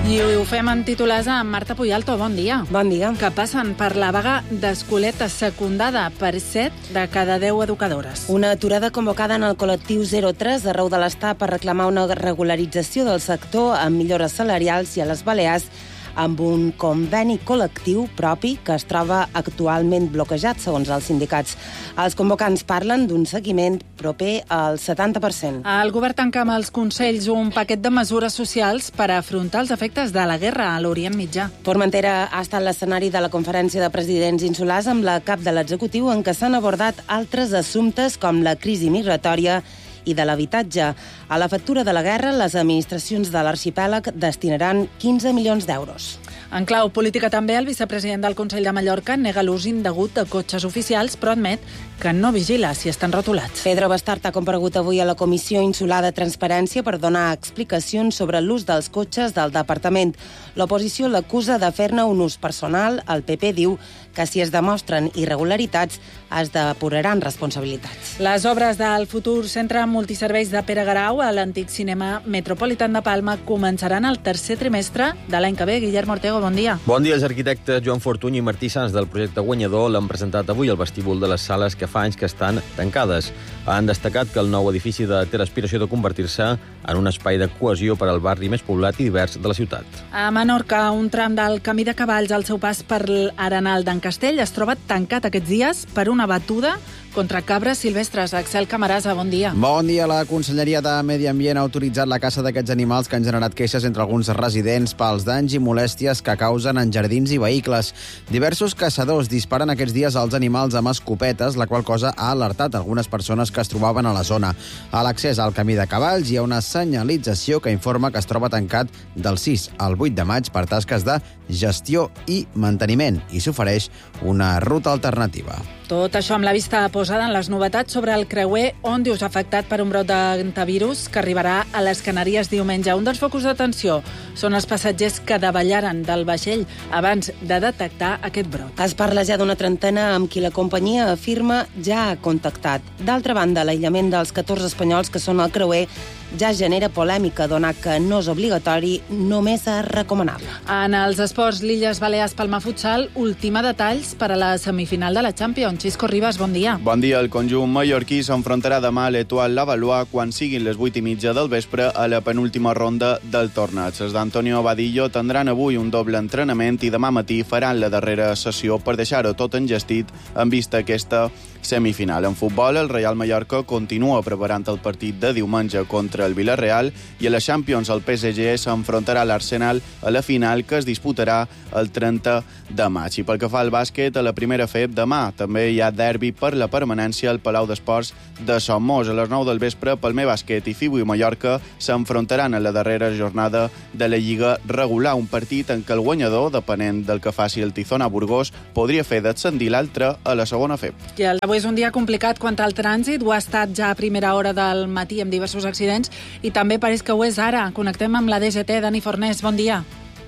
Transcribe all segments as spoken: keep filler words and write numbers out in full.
I ho fem en titulars amb Marta Puyalto. Bon dia. Bon dia. Que passen per la vaga d'escoleta secundada per set de cada deu educadores. Una aturada convocada en el col·lectiu zero tres arreu de l'Estat per reclamar una regularització del sector amb millores salarials i a les Balears amb un conveni col·lectiu propi que es troba actualment bloquejat, segons els sindicats. Els convocants parlen d'un seguiment proper al setanta per cent. El govern tanca amb els Consells un paquet de mesures socials per afrontar els efectes de la guerra a l'Orient Mitjà. Formentera ha estat l'escenari de la conferència de presidents insulars amb la cap de l'executiu en què s'han abordat altres assumptes com la crisi migratòria i de l'habitatge. A la factura de la guerra, les administracions de l'arxipèlag destinaran quinze milions d'euros. En clau política també, el vicepresident del Consell de Mallorca nega l'ús indegut de cotxes oficials, però admet que no vigila si estan rotulats. Pedro Bastart ha comparegut avui a la Comissió Insular de Transparència per donar explicacions sobre l'ús dels cotxes del departament. L'oposició l'acusa de fer-ne un ús personal. El P P diu que si es demostren irregularitats es depuraran responsabilitats. Les obres del futur centre multiserveis de Pere Garau a l'antic cinema Metropolitan de Palma començaran el tercer trimestre de l'any que ve. Guillermo Ortego, bon dia. Bon dia. Els arquitectes Joan Fortuny i Martí Sans del projecte guanyador l'han presentat avui al vestíbul de les sales que fa anys que estan tancades. Han destacat que el nou edifici de té l'aspiració de convertir-se en un espai de cohesió per al barri més poblat i divers de la ciutat. A Menorca, un tram del camí de cavalls al seu pas per l'Arenal d'en Castell es troba tancat aquests dies per una batuda contra cabres silvestres. Axel Camarasa, bon dia. Bon dia. La Conselleria de Medi Ambient ha autoritzat la caça d'aquests animals que han generat queixes entre alguns residents pels danys i molèsties que causen en jardins i vehicles. Diversos caçadors disparen aquests dies als animals amb escopetes, la qual cosa ha alertat algunes persones que es trobaven a la zona. A l'accés al camí de cavalls hi ha una senyalització que informa que es troba tancat del sis al vuit de maig per tasques de gestió i manteniment i s'ofereix una ruta alternativa. Tot això amb la vista posada en les novetats sobre el creuer Òndius, afectat per un brot d'antivirus que arribarà a les Canàries diumenge. Un dels focus d'atenció són els passatgers que davallaren del vaixell abans de detectar aquest brot. Es parla ja d'una trentena amb qui la companyia afirma ja ha contactat. D'altra banda, l'aïllament dels catorze espanyols que són al creuer ja genera polèmica, donat que no és obligatori, només és recomanable. En els esports, l'Illes Balears Palma Futsal ultima detalls per a la semifinal de la Champions. Xisco Ribas, bon dia. Bon dia. El conjunt mallorquí s'enfrontarà demà a l'Etoile Lavallois quan siguin les vuit i mitja del vespre a la penúltima ronda del torneig. Els d'Antonio Vadillo tindran avui un doble entrenament i demà matí faran la darrera sessió per deixar-ho tot engestit en vista aquesta semifinal. En futbol, el Real Mallorca continua preparant el partit de diumenge contra el Villarreal i a la Champions el P S G s'enfrontarà a l'Arsenal a la final que es disputarà el trenta de maig. I pel que fa al bàsquet, a la primera F E B demà també hi ha derbi per la permanència al Palau d'Esports de Somos. A les nou del vespre, Palmer Bàsquet i Fibu i Mallorca s'enfrontaran a la darrera jornada de la Lliga regular, un partit en què el guanyador, depenent del que faci el Tizona Burgos, podria fer descendir l'altre a la segona F E B. I el Avui és un dia complicat quant al trànsit. Ho ha estat ja a primera hora del matí amb diversos accidents i també pareix que ho és ara. Connectem amb la D G T. Dani Fornés, bon dia.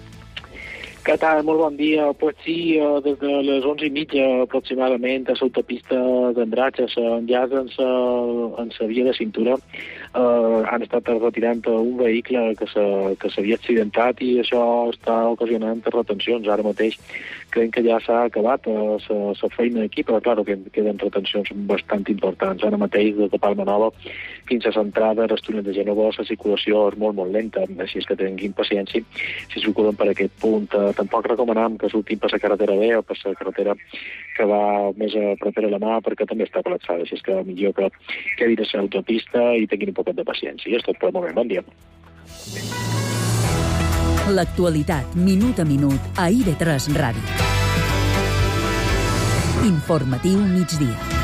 Què tal? Molt bon dia. Pues sí, des de les onze i mitja aproximadament a l'autopista d'Andratx, enllaç en sa, en sa via de cintura, eh, han estat retirant un vehicle que s'havia accidentat i això està ocasionant retencions. Ara mateix creiem que ja s'ha acabat la feina aquí, però clar, que queden retencions bastant importants. Ara mateix, des de Palma Nova fins a l'entrada del túnel de Gènova, la circulació és molt, molt lenta, així és que tinguin paciència si circulen per aquest punt. Tampoc recomanam que surtin per la carretera B o per la carretera que va més a propera a la mà perquè també està col·lapsada, així és que millor que quedin a l'autopista i tinguin un poquet de paciència. I és tot per el moment. Bon dia. L'actualitat, minut a minut, a I V tres Ràdio. Informatiu migdia.